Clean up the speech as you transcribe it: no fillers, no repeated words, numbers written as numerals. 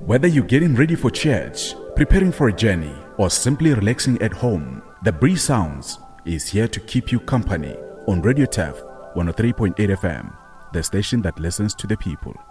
Whether you're getting ready for church, preparing for a journey, or simply relaxing at home, The Breeze Sounds is here to keep you company on Radio TAF 103.8 FM, the station that listens to the people.